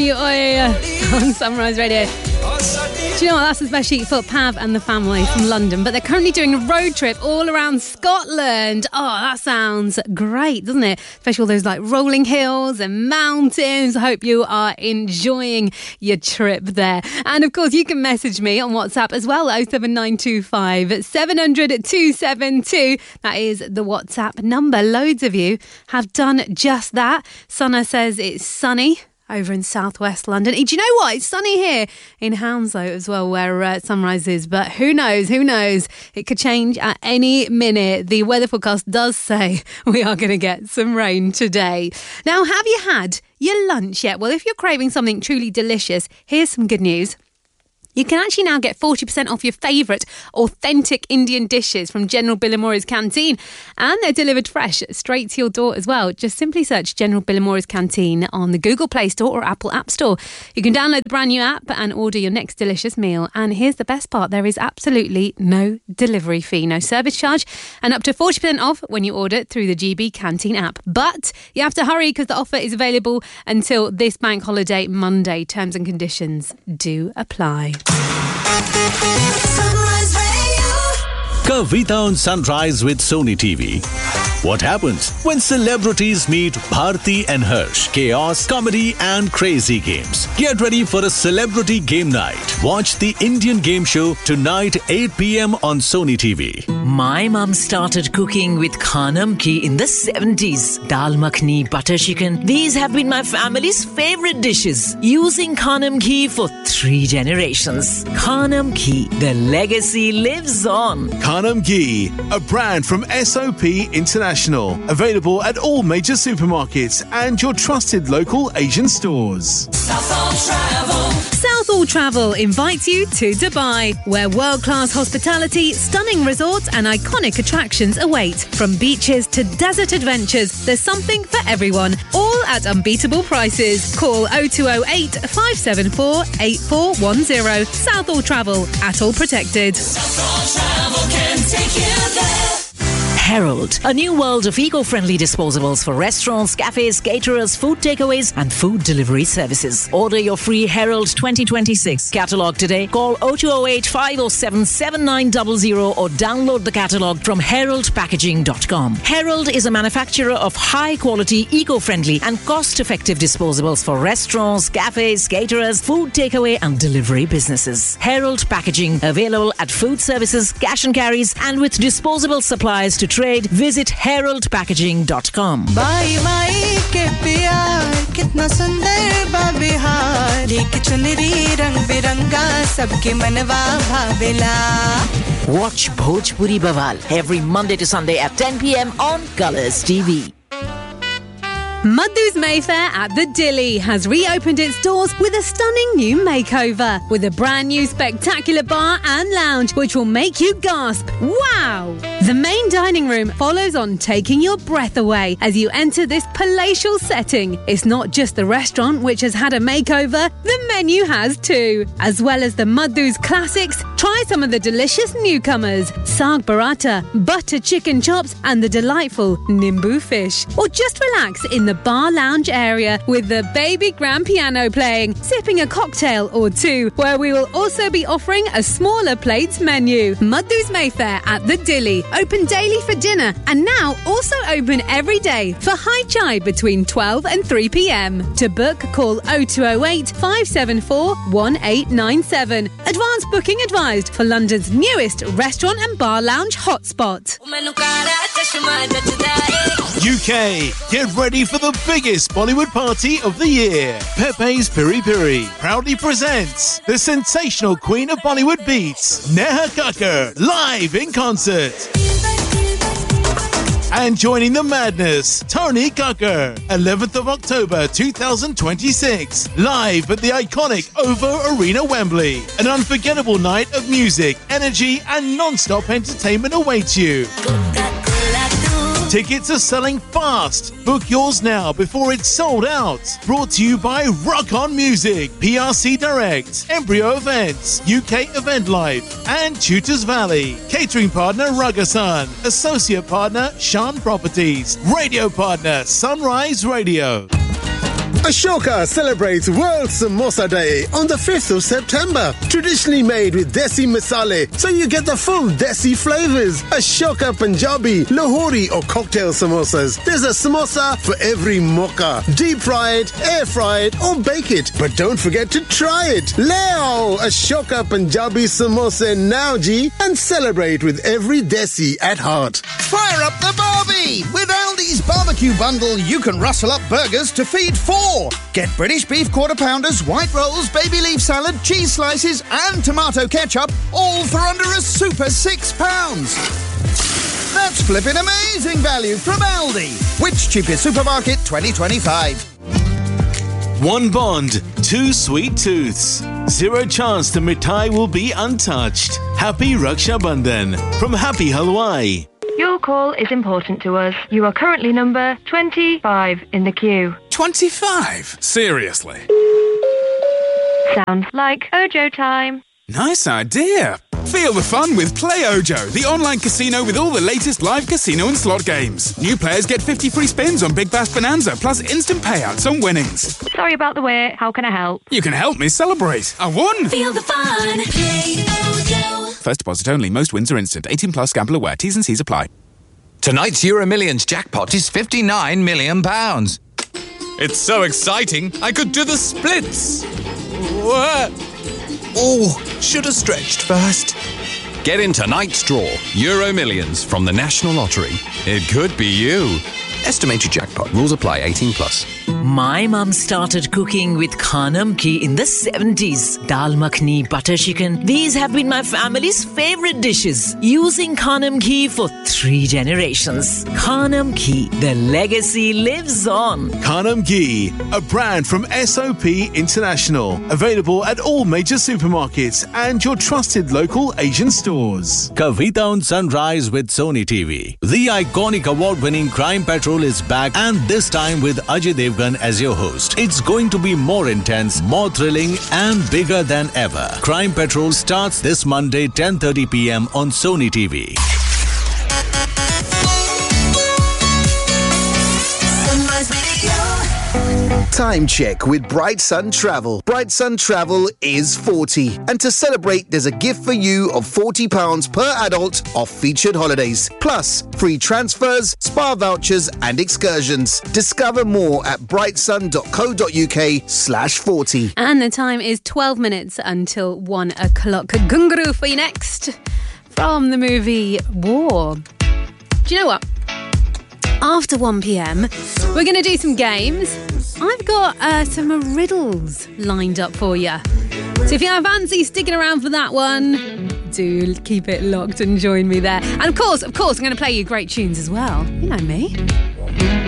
Oi Oi on Sunrise Radio. Do you know what? That's especially for Pav and the family from London, but they're currently doing a road trip all around Scotland. Oh, that sounds great, doesn't it? Especially all those like rolling hills and mountains. I hope you are enjoying your trip there. And of course, you can message me on WhatsApp as well, 07925 700 272. That is the WhatsApp number. Loads of you have done just that. Sana says it's sunny over in southwest London. Do you know what? It's sunny here in Hounslow as well, where Sunrise is. But who knows? Who knows? It could change at any minute. The weather forecast does say we are going to get some rain today. Now, have you had your lunch yet? Well, if you're craving something truly delicious, here's some good news. You can actually now get 40% off your favourite authentic Indian dishes from General Bilimore's Canteen. And they're delivered fresh straight to your door as well. Just simply search General Bilimore's Canteen on the Google Play Store or Apple App Store. You can download the brand new app and order your next delicious meal. And here's the best part. There is absolutely no delivery fee, no service charge, and up to 40% off when you order through the GB Canteen app. But you have to hurry because the offer is available until this bank holiday Monday. Terms and conditions do apply. Kavita on Sunrise with Sony TV. What happens when celebrities meet Bharti and Harsh? Chaos, comedy and crazy games. Get ready for a celebrity game night. Watch the Indian game show tonight 8 p.m. on Sony TV. My mum started cooking with Khanam Ki in the 70s. Dal makhni, butter chicken. These have been my family's favorite dishes. Using Khanam Ki for 3 generations. Khanam Ki, the legacy lives on. Khanam Ghee, a brand from SOP International. Available at all major supermarkets and your trusted local Asian stores. Southall Travel invites you to Dubai, where world-class hospitality, stunning resorts and iconic attractions await. From beaches to desert adventures, there's something for everyone, all at unbeatable prices. Call 0208 574 8410. Southall Travel, at all protected. Southall Travel can take you there. Herald, a new world of eco-friendly disposables for restaurants, cafes, caterers, food takeaways and food delivery services. Order your free Herald 2026 catalogue today. Call 0208 507 7900 or download the catalogue from heraldpackaging.com. Herald is a manufacturer of high-quality, eco-friendly and cost-effective disposables for restaurants, cafes, caterers, food takeaway and delivery businesses. Herald Packaging, available at food services, cash and carries and with disposable supplies to trade. Visit heraldpackaging.com. Bye bye ke pyar kitna sundar ba bihar ek chunri rang biranga sabke manwa bhavela. Watch Bhojpuri Bawal every Monday to Sunday at 10 p.m. on Colours TV. Madhu's Mayfair at the Dilly has reopened its doors with a stunning new makeover, with a brand new spectacular bar and lounge which will make you gasp. Wow! The main dining room follows on, taking your breath away as you enter this palatial setting. It's not just the restaurant which has had a makeover, the menu has too. As well as the Madhu's classics, try some of the delicious newcomers, Saag Paratha, butter chicken chops and the delightful Nimbu fish. Or just relax in the bar lounge area with the baby grand piano playing, sipping a cocktail or two, where we will also be offering a smaller plates menu. Madhu's Mayfair at the Dilly, open daily for dinner and now also open every day for high chai between 12 and 3 p.m. To book, call 0208 574 1897. Advance booking advised for London's newest restaurant and bar lounge hotspot. UK, get ready for the biggest Bollywood party of the year. Pepe's Piri Piri proudly presents the sensational queen of Bollywood beats, Neha Kakkar, live in concert. And joining the madness, Tony Kakkar, 11th of October 2026, live at the iconic OVO Arena, Wembley. An unforgettable night of music, energy and non-stop entertainment awaits you. Tickets are selling fast. Book yours now before it's sold out. Brought to you by Rock On Music, PRC Direct, Embryo Events, UK Event Life, and Tutors Valley. Catering partner Rugasan. Associate partner Shan Properties. Radio partner Sunrise Radio. Ashoka celebrates World Samosa Day on the 5th of September. Traditionally made with desi masale, so you get the full desi flavors. Ashoka Punjabi, Lahori or cocktail samosas. There's a samosa for every mocha. Deep fried, air fried or bake it. But don't forget to try it. Leo Ashoka Punjabi samosa now, Ji, and celebrate with every desi at heart. Fire up the barbie! With Aldi's barbecue bundle, you can rustle up burgers to feed 4. Get British beef quarter pounders, white rolls, baby leaf salad, cheese slices and tomato ketchup, all for under a super £6. That's flipping amazing value from Aldi. Which cheapest supermarket 2025? One bond, 2 sweet tooths. 0 chance the mithai will be untouched. Happy Raksha Bandhan from Happy Halwai. Your call is important to us. You are currently number 25 in the queue. 25? Seriously? Sounds like Ojo time. Nice idea. Feel the fun with Play Ojo, the online casino with all the latest live casino and slot games. New players get 50 free spins on Big Bash Bonanza, plus instant payouts on winnings. Sorry about the wait. How can I help? You can help me celebrate. I won! Feel the fun. Play Ojo. First deposit only. Most wins are instant. 18 plus. Gamble aware. T's and C's apply. Tonight's Euro Millions jackpot is £59 million. It's so exciting, I could do the splits. What? Oh, should have stretched first. Get in tonight's draw, Euro Millions from the National Lottery. It could be you. Estimated jackpot. Rules apply. 18 plus. My mum started cooking with Khanam Ki in the 70s. Dal makhni, butter chicken. These have been my family's favorite dishes. Using Khanam Ki for 3 generations. Khanam Ki, the legacy lives on. Khanam Ghee, a brand from SOP International. Available at all major supermarkets and your trusted local Asian stores. Kavita on Sunrise with Sony TV. The iconic award-winning Crime Patrol is back, and this time with Ajay Devgan as your host. It's going to be more intense, more thrilling and bigger than ever. Crime Patrol starts this Monday 10:30 p.m. on Sony TV. Time check with Bright Sun Travel. Bright Sun Travel is 40. And to celebrate, there's a gift for you of £40 per adult off featured holidays. Plus, free transfers, spa vouchers and excursions. Discover more at brightsun.co.uk/40. And the time is 12 minutes until 1 o'clock. Gunguru for you next. From the movie War. Do you know what? After 1 p.m, we're going to do some games. I've got some riddles lined up for you. So if you fancy sticking around for that one, do keep it locked and join me there. And of course, I'm going to play you great tunes as well. You know me.